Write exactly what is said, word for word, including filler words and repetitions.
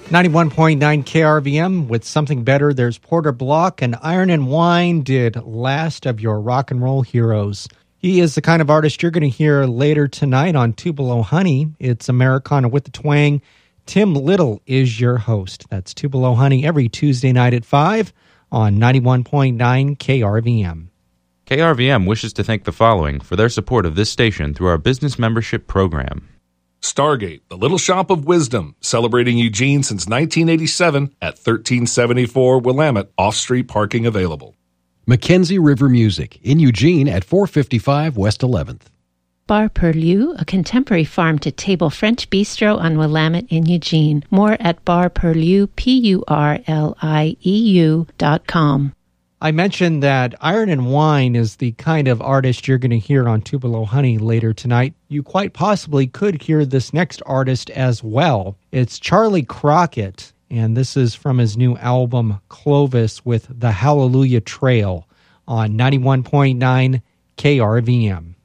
ninety-one point nine K R V M with Something Better. There's Porter Block, and Iron and Wine did Last of Your Rock and Roll Heroes. He is the kind of artist you're going to hear later tonight on Tupelo Honey. It's Americana with the Twang. Tim Little is your host. That's Tupelo Honey every Tuesday night at five on ninety-one point nine K R V M. K R V M wishes to thank the following for their support of this station through our business membership program. Stargate, the Little Shop of Wisdom, celebrating Eugene since nineteen eighty-seven at thirteen seventy-four Willamette, off-street parking available. Mackenzie River Music in Eugene at four fifty-five West eleventh. Bar Perlieu, a contemporary farm-to-table French bistro on Willamette in Eugene. More at bar perlieu, P U R L I E U dot com. I mentioned that Iron and Wine is the kind of artist you're going to hear on Tupelo Honey later tonight. You quite possibly could hear this next artist as well. It's Charlie Crockett, and this is from his new album Clovis with the Hallelujah Trail on ninety-one point nine K R V M.